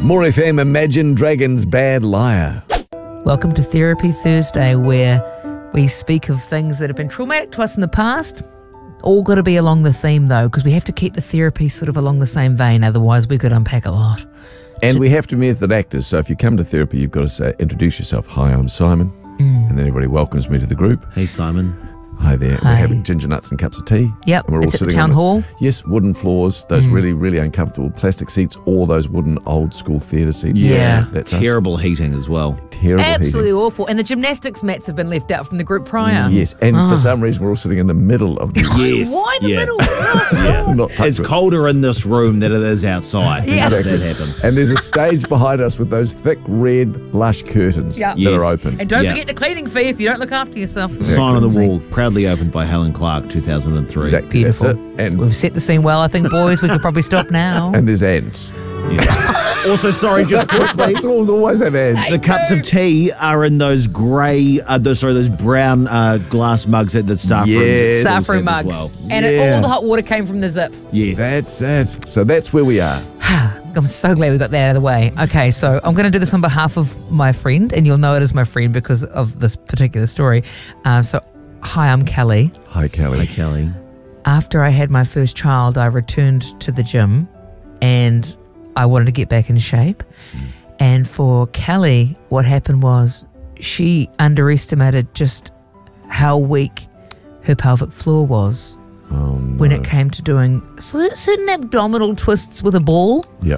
More FM, Imagine Dragons' Bad Liar. Welcome to Therapy Thursday, where we speak of things that have been traumatic to us in the past. All got to be along the theme, though, because we have to keep the therapy sort of along the same vein. Otherwise, we could unpack a lot. And we have to be method actors. So if you come to therapy, you've got to introduce yourself. Hi, I'm Simon. And then everybody welcomes me to the group. Hey, Simon. Hi there. Hi. We're having ginger nuts and cups of tea. Yep, And we're it's all at the sitting town on hall. Yes, wooden floors, those really, really uncomfortable plastic seats, or those wooden old school theatre seats. Yeah. That's us. Terrible heating as well. Terrible Absolutely heating. awful. And the gymnastics mats have been left out from the group prior. Yes, and for some reason we're all sitting in the middle of the Yes. Why the yeah. middle? Yeah. Not It's colder in this room than it is outside. Yeah. How does that happen? And there's a stage behind us with those thick red lush curtains Yeah. that Yes. are open. And don't Yeah. forget the cleaning fee if you don't look after yourself. Sign on the wall, proudly opened by Helen Clark, 2003. Exactly. Beautiful. That's it. And We've set the scene well, I think, boys. We could probably stop now. and there's ants. Yeah. Also, sorry, just quickly. Schools always have ants. The cups of tea are in those grey, those brown glass mugs at the staff room. Yes. Staff room As mugs. well. And Yeah. all the hot water came from the zip. Yes. That's it. So that's where we are. I'm so glad we got that out of the way. Okay, so I'm going to do this on behalf of my friend, and you'll know it as my friend because of this particular story. Hi, I'm Kelly. Hi, Kelly. Hey, Kelly. After I had my first child, I returned to the gym and I wanted to get back in shape. And for Kelly, what happened was she underestimated just how weak her pelvic floor was Oh, no. when it came to doing certain abdominal twists with a ball. Yep.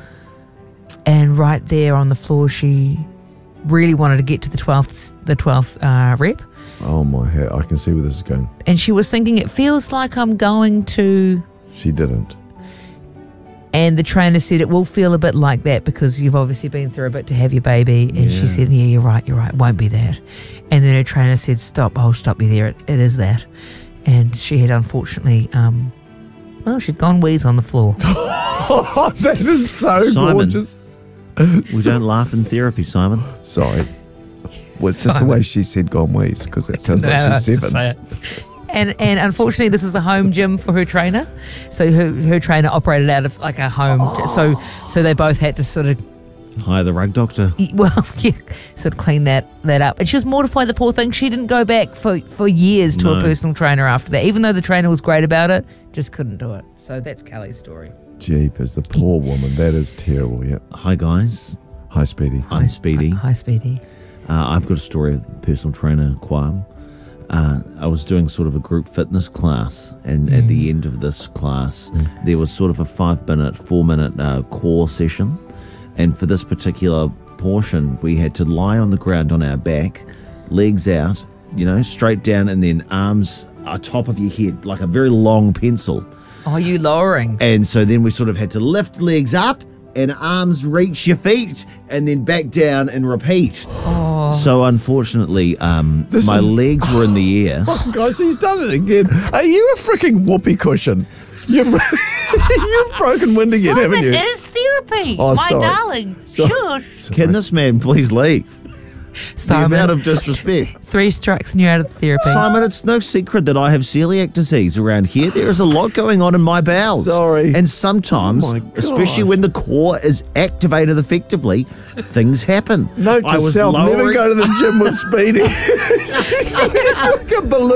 And right there on the floor, she really wanted to get to the 12th rep. Oh, my hair. I can see where this is going. And she was thinking, it feels like I'm going to... She didn't. And the trainer said, it will feel a bit like that because you've obviously been through a bit to have your baby. And she said, yeah, you're right, it won't be that. And then her trainer said, stop, I'll stop you there. It is that. And she had unfortunately, she'd gone wheeze on the floor. Oh, that is so Simon. gorgeous. We don't laugh in therapy, Simon. Sorry. Well, it's just the way she said gone wheeze because it sounds like she's 7. And unfortunately, this is a home gym for her trainer. So her trainer operated out of like a home. So they both had to sort of, Hi, the rug doctor. sort of clean that up. And she was mortified, the poor thing. She didn't go back for years to a No. personal trainer after that. Even though the trainer was great about it, just couldn't do it. So that's Kelly's story. Jeepers, the poor woman. That is terrible. Yep. Hi, guys. Hi, Speedy. I'm Speedy. Hi, Speedy. I've got a story of personal trainer Quam. I was doing sort of a group fitness class, and at the end of this class, there was sort of a 4-minute core session. And for this particular portion, we had to lie on the ground on our back, legs out, straight down, and then arms on top of your head, like a very long pencil. Oh, you lowering? And so then we sort of had to lift legs up and arms reach your feet and then back down and repeat. Oh. So unfortunately, my legs were in the air. Oh, gosh, he's done it again. Are you a freaking whoopee cushion? You've broken wind again, haven't you? It is therapy, Oh, my sorry. darling. Shush. Can this man please leave? The amount Simon, of disrespect. 3 strikes and you're out of therapy. Simon, it's no secret that I have celiac disease around here. There is a lot going on in my bowels. Sorry. And sometimes, Oh my God. especially when the core is activated effectively, things happen. Note I to was self, never lowering- go to the gym with Speedy. She's like a balloon.